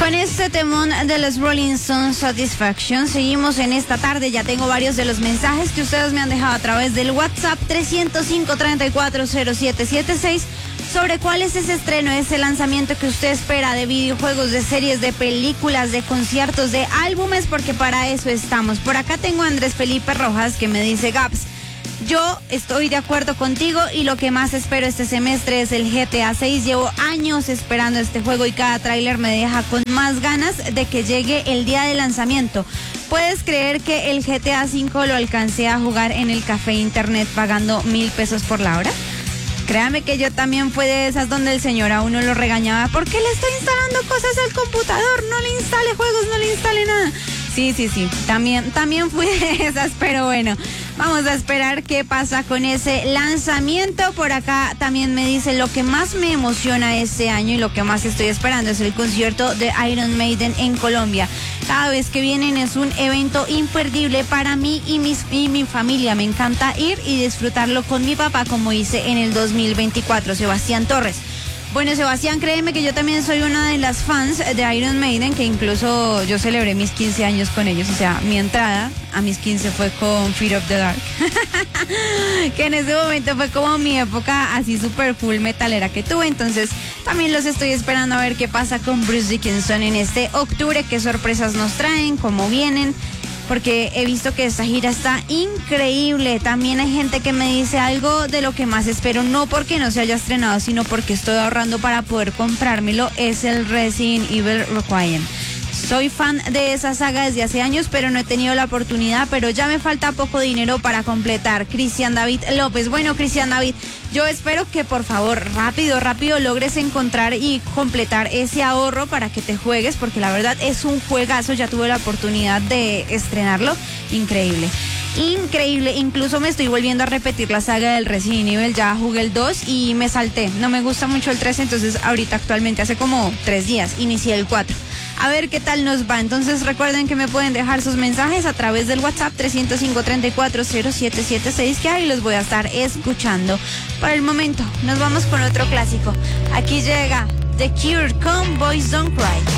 Con este temón de los Rolling Stones, Satisfaction, seguimos en esta tarde. Ya tengo varios de los mensajes que ustedes me han dejado a través del WhatsApp 305-340776 sobre cuál es ese estreno, ese lanzamiento que usted espera de videojuegos, de series, de películas, de conciertos, de álbumes, porque para eso estamos. Por acá tengo a Andrés Felipe Rojas que me dice: Gaps, yo estoy de acuerdo contigo y lo que más espero este semestre es el GTA 6. Llevo años esperando este juego y cada tráiler me deja con más ganas de que llegue el día de lanzamiento. ¿Puedes creer que el GTA 5 lo alcancé a jugar en el café internet pagando 1,000 pesos por la hora? Créame que yo también fue de esas donde el señor a uno lo regañaba. ¿Por qué le está instalando cosas al computador? No le instale juegos, no le instale nada. Sí, también fui de esas, pero bueno, vamos a esperar qué pasa con ese lanzamiento. Por acá también me dice: lo que más me emociona este año y lo que más estoy esperando es el concierto de Iron Maiden en Colombia. Cada vez que vienen es un evento imperdible para mí y mi familia. Me encanta ir y disfrutarlo con mi papá como hice en el 2024. Sebastián Torres. Bueno, Sebastián, créeme que yo también soy una de las fans de Iron Maiden, que incluso yo celebré mis 15 años con ellos. O sea, mi entrada a mis 15 fue con Fear of the Dark, que en ese momento fue como mi época así super full metalera que tuve. Entonces también los estoy esperando a ver qué pasa con Bruce Dickinson en este octubre, qué sorpresas nos traen, cómo vienen, porque he visto que esta gira está increíble. También hay gente que me dice algo de lo que más espero, no porque no se haya estrenado, sino porque estoy ahorrando para poder comprármelo, es el Resident Evil Requiem. Soy fan de esa saga desde hace años, pero no he tenido la oportunidad, pero ya me falta poco dinero para completar. Cristian David López. Bueno, Cristian David, yo espero que por favor rápido logres encontrar y completar ese ahorro para que te juegues, porque la verdad es un juegazo. Ya tuve la oportunidad de estrenarlo. Increíble, incluso me estoy volviendo a repetir la saga del Resident Evil. Ya jugué el 2 y me salté, no me gusta mucho el 3, entonces ahorita actualmente hace como 3 días inicié el 4. A ver qué tal nos va. Entonces recuerden que me pueden dejar sus mensajes a través del WhatsApp 305-340776, que ahí los voy a estar escuchando. Por el momento nos vamos con otro clásico. Aquí llega The Cure con Boys Don't Cry.